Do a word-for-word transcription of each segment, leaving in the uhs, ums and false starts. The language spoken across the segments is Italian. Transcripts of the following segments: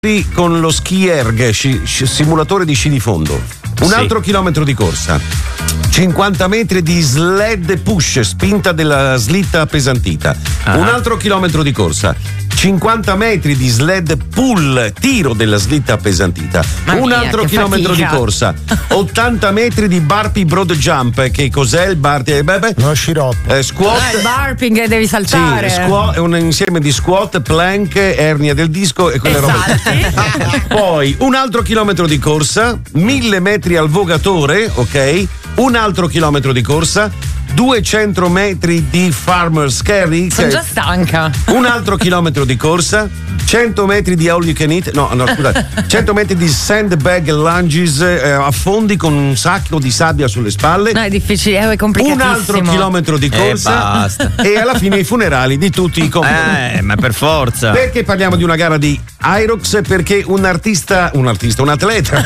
con lo ski erg, sci, sci, simulatore di sci di fondo. Un sì. altro chilometro di corsa. cinquanta metri di sled push, spinta della slitta appesantita. Ah. Un altro chilometro di corsa. cinquanta metri di sled pull, tiro della slitta appesantita. Ma un mia, altro chilometro fatica. di corsa. ottanta metri di burpee broad jump. Che cos'è il burpee? Beh, beh. Uno sciroppo. Eh, squat. Ah, il burping che devi saltare. Sì, squat, è un insieme di squat, plank, ernia del disco e quelle esatto. robe. Poi un altro chilometro di corsa, mille metri al vogatore, ok? Un altro chilometro di corsa, duecento metri di farmer's carry. Sono già stanca. Un altro chilometro di corsa, cento metri di all you can eat. No, no, scusate. cento metri di sandbag lunges, eh, affondi con un sacco di sabbia sulle spalle. No, è difficile, è complicatissimo. Un altro chilometro di corsa. E basta. E alla fine i funerali di tutti i compagni. Eh, ma per forza. Perché parliamo di una gara di Aerox? Perché un artista, un artista, un atleta,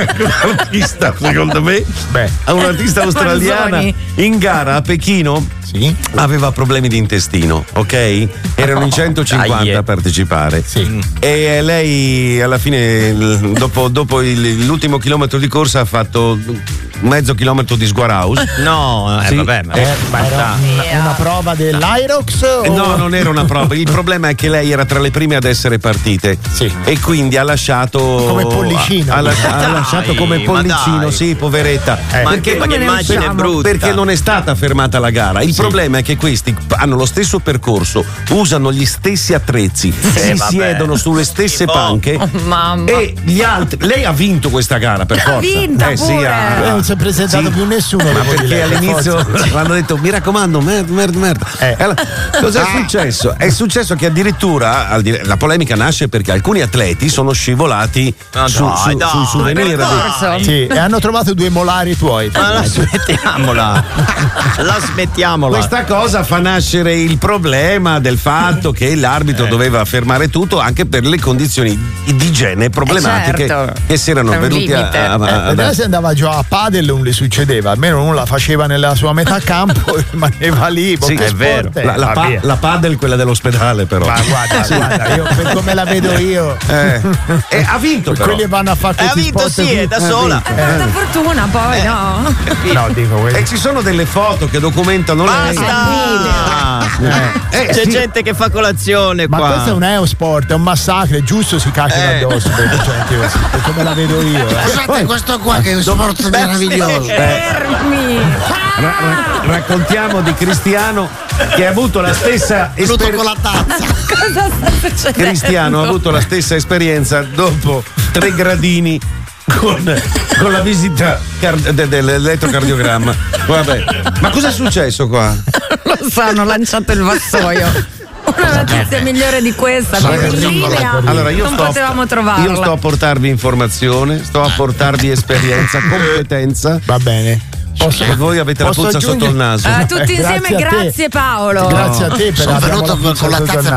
un artista, secondo me, beh, un artista australiana in gara a Pechino sì. aveva problemi di intestino, ok? Erano in centocinquanta a partecipare. Sì. E lei alla fine, dopo, dopo il, l'ultimo chilometro di corsa, ha fatto mezzo chilometro di sguaraus. No, eh, sì. vabbè, ma, eh, ma era una, una prova dell'Aerox? O... No, non era una prova. Il problema è che lei era tra le prime ad essere partite. Sì. E quindi ha lasciato. Come pollicino. Ha, lascia, ha lasciato come pollicino, sì, poveretta. Eh. Ma perché, che immagine per, brutta. Perché non è stata fermata la gara. Il sì. problema è che questi hanno lo stesso percorso, usano gli stessi attrezzi, sì, si vabbè. siedono sulle stesse Schifo. panche. Oh, mamma. E gli altri. Lei ha vinto questa gara per forza. Ha vinta eh, pure. Sì, ha, non si è presentato sì. più nessuno. Ma perché lei, all'inizio hanno detto mi raccomando, merda, merda, merda. Eh. Allora, cosa è successo? È successo che addirittura la polemica nasce perché alcuni atleti sono scivolati no, su, dai, su, dai, sul souvenir dai. Sì, e hanno trovato due molari tuoi. Ma la smettiamola. La smettiamola. Questa cosa fa nascere il problema del fatto che l'arbitro eh. doveva fermare tutto anche per le condizioni di igiene problematiche eh certo. che si erano venuti a, a, a, a, a se andava già a padel non le succedeva, almeno non la faceva nella sua metà campo e rimaneva lì. Sì, è vero. La, la, pa, la padel quella dell'ospedale però. Ma guarda, sì. guarda, io per come la vedo io. Eh. Eh, ha vinto però. Quelli vanno a fare eh, ha vinto sport sì, è da sola. Ha fatto eh. fortuna poi, eh. no? No, dico quelli. E ci sono delle foto che documentano lei. Basta! Eh. Eh, C'è sì. gente che fa colazione ma qua. Ma questo è un eosport, è un massacro, è giusto si cacciano eh. addosso per gente così, per come la vedo io. Eh. Guardate questo qua che è un sport meraviglioso. Fermi! Ra- ra- raccontiamo di Cristiano che ha avuto la stessa esperienza con la tazza. Cosa sta succedendo? Cristiano ha avuto la stessa esperienza dopo tre gradini con, con la visita car- de- dell'elettrocardiogramma. Vabbè, ma cosa è successo qua? Lo so, hanno lanciato il vassoio. Una notizia migliore di questa, in linea. Allora, io non sto, potevamo trovarla. Io sto a portarvi informazione, sto a portarvi esperienza, competenza. Va bene. Posso, e voi avete la puzza sotto il naso. Uh, tutti insieme, grazie, grazie Paolo. Grazie a te per sono venuto con, con la tazza